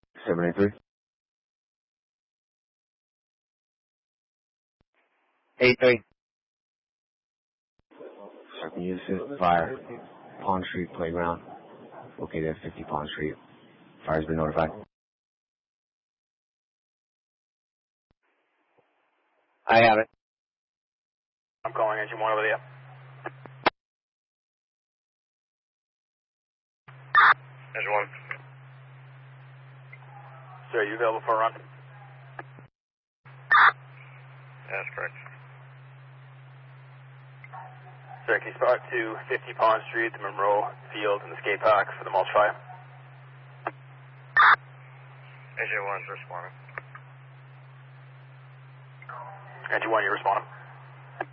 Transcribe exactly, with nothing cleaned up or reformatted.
seven eight three. eight three. Second unit assist, fire. Pond Street Playground. Located at fifty Pond Street. Fire's been notified. I have it. I'm calling engine one over there. Engine one. Sir, are you available for a run? That's correct. Sir, can you spot to fifty Pond Street, the Monroe Field, and the skate park for the mulch fire? Engine one's responding. Engine one, you're responding.